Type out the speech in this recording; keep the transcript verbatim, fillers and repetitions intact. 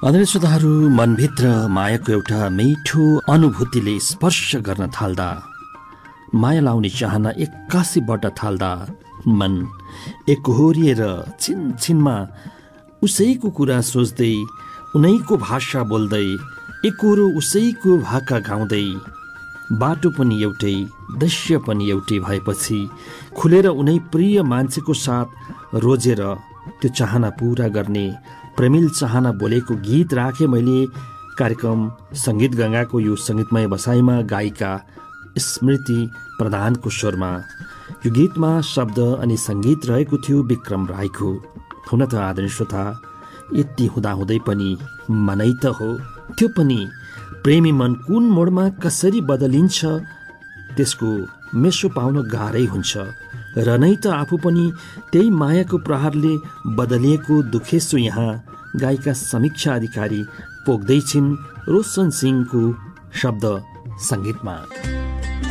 आदरणीय श्रोताहरू, मनभित्र मायाको एउटा मिठो अनुभूतिले स्पर्श गर्न थाल्दा, माया लाउने चाहना एक्कासी बढ्न थाल्दा मन एकहोरिएर छिनछिनमा उसैको कुरा सोच्दै, उनैको भाषा बोल्दै, एकहोरो उसैको भाका गाउँदै, बाटो पनि एउटै, दृश्य पनि एउटै भएपछि खुलेर उनै प्रिय मान्छेको साथ रोजेर त्यो चाहना पूरा गर्ने प्रेमिल चाहना बोलेको गीत राखेँ मैले कार्यक्रम सङ्गीत गङ्गाको यो सङ्गीतमय बसाइमा गायिका स्मृति प्रधानको स्वरमा। यो गीतमा शब्द अनि सङ्गीत रहेको थियो विक्रम राईको। हुन त आदरणीय श्रोता, यति हुँदाहुँदै पनि मनै त हो, त्यो पनि प्रेमी मन कुन मोडमा कसरी बदलिन्छ त्यसको मेसो पाउन गाह्रै हुन्छ। र नै त आफू पनि त्यही मायाको प्रहारले बदलिएको दुखेसु यहाँ गायिका समीक्षा अधिकारी पोख्दैछिन् रोशन सिंहको शब्द सङ्गीतमा।